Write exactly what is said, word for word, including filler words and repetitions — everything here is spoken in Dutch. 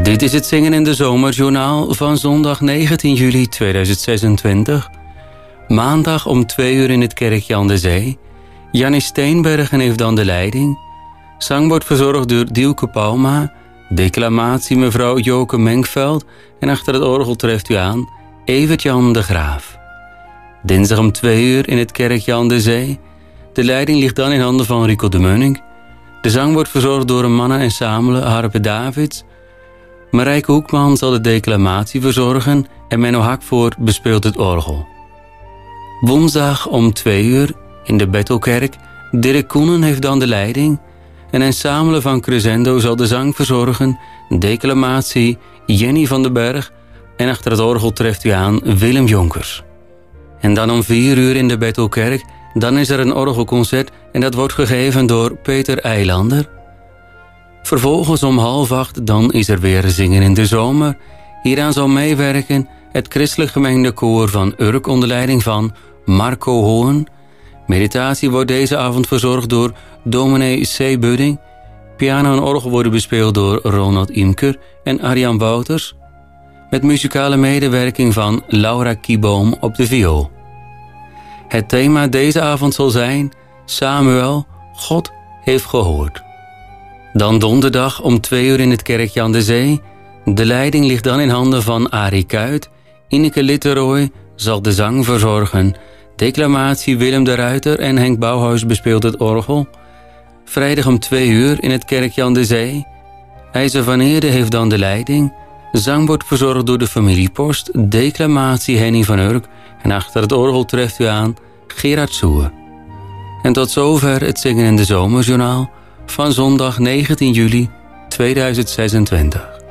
Dit is het Zingen in de Zomerjournaal van zondag negentien juli tweeduizend zesentwintig. Maandag om twee uur in het kerkje aan de Zee. Jannie Steenbergen heeft dan de leiding. Zang wordt verzorgd door Dielke Pauma. Declamatie mevrouw Joke Menkveld. En achter het orgel treft u aan Evert-Jan de Graaf. Dinsdag om twee uur in het kerkje aan de Zee. De leiding ligt dan in handen van Rico de Munnik. De zang wordt verzorgd door een mannen ensemble Harpe Davids. Marijke Hoekman zal de declamatie verzorgen en Menno Hakvoort bespeelt het orgel. Woensdag om twee uur in de Bethelkerk. Dirk Koenen heeft dan de leiding. Een ensemble van Crescendo zal de zang verzorgen. Declamatie Jenny van den Berg. En achter het orgel treft u aan Willem Jonkers. En dan om vier uur in de Bethelkerk. Dan is er een orgelconcert en dat wordt gegeven door Peter Eilander. Vervolgens om half acht dan is er weer Zingen in de Zomer. Hieraan zal meewerken het christelijk gemengde koor van Urk onder leiding van Marco Hoorn. Meditatie wordt deze avond verzorgd door dominee C. Budding. Piano en orgel worden bespeeld door Ronald Imker en Arjan Wouters. Met muzikale medewerking van Laura Kieboom op de viool. Het thema deze avond zal zijn Samuel, God heeft gehoord. Dan donderdag om twee uur in het kerkje aan de Zee. De leiding ligt dan in handen van Arie Kuit. Ineke Litterooy zal de zang verzorgen. Declamatie Willem de Ruiter en Henk Bouwhuis bespeelt het orgel. Vrijdag om twee uur in het kerkje aan de Zee. IJzer van Eerde heeft dan de leiding. Zang wordt verzorgd door de familie Post. Declamatie Henny van Urk. En achter het orgel treft u aan Gerard Soer. En tot zover het Zingen in de Zomerjournaal van zondag negentien juli tweeduizend zesentwintig.